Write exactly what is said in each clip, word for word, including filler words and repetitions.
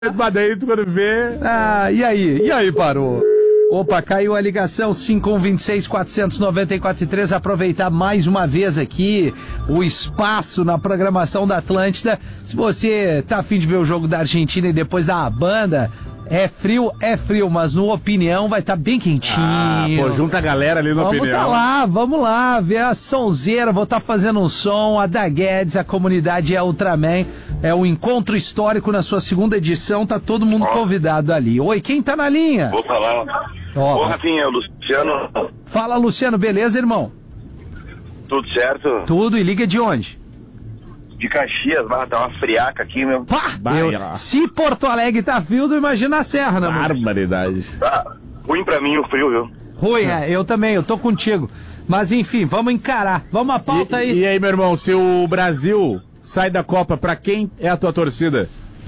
Mas daí tu quando vê... Ah, e aí? E aí, parou? Opa, caiu a ligação, cinco um dois seis, quatro nove quatro três, aproveitar mais uma vez aqui o espaço na programação da Atlântida. Se você tá afim de ver o jogo da Argentina e depois da banda, é frio, é frio, mas no Opinião vai estar tá bem quentinho. Ah, pô, junta a galera ali no vamos Opinião. Vamos tá lá, vamos lá, ver a sonzeira, vou estar tá fazendo um som, a da Guedes, a comunidade é Ultraman, é um encontro histórico na sua segunda edição, tá todo mundo convidado ali. Oi, quem tá na linha? Vou falar. Ó, Ô, Rafinha, Luciano. Fala, Luciano, beleza, irmão? Tudo certo? Tudo, e liga de onde? De Caxias, mas tá uma friaca aqui, meu. Pá! Vai Eu, lá. se Porto Alegre tá frio, tu imagina a Serra, né, mano? Barbaridade. Tá ruim pra mim o frio, viu? Ruim, é, eu também, eu tô contigo. Mas enfim, vamos encarar. Vamos à pauta E, aí. e aí, meu irmão, se o Brasil sai da Copa, pra quem é a tua torcida?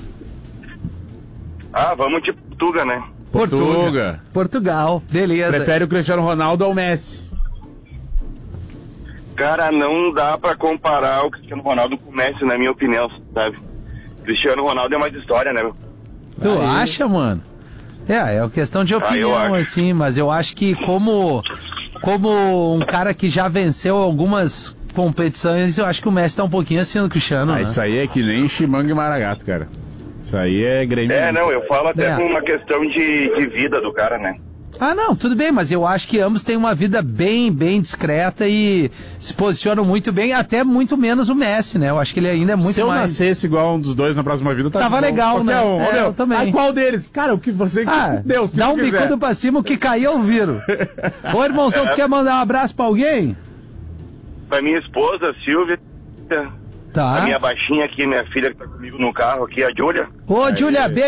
Ah, vamos de Portuga, né? Portuga. Portugal, beleza. Prefere o Cristiano Ronaldo ao Messi? Cara, não dá pra comparar o Cristiano Ronaldo com o Messi, na minha opinião, sabe? Cristiano Ronaldo é mais história, né, meu? Tu Aí. acha, mano? É, é uma questão de opinião, Ah, eu acho. assim, mas eu acho que como, como um cara que já venceu algumas competições, eu acho que o Messi tá um pouquinho acima do Cristiano, Ah, né? isso aí é que nem Chimanga e Maragato, cara. Isso aí é Grêmio. É, não, eu falo até É. com uma questão de, de vida do cara, né? Ah, não, tudo bem, mas eu acho que ambos têm uma vida bem, bem discreta e se posicionam muito bem, até muito menos o Messi, né? Eu acho que ele ainda é muito Se eu mais... nascesse igual um dos dois na próxima vida, tá Tava bom. legal, Qualquer né? Um, É, ó, meu. eu também. Ah, qual deles? Cara, o que você... Ah, Deus, que dá tu um quiser. bicudo pra cima, o que cair eu viro. Ô, irmãozão, tu quer mandar um abraço pra alguém? Pra minha esposa, Silvia, Tá. a minha baixinha aqui, minha filha que tá comigo no carro aqui, a Júlia. Ô, Júlia, beijo.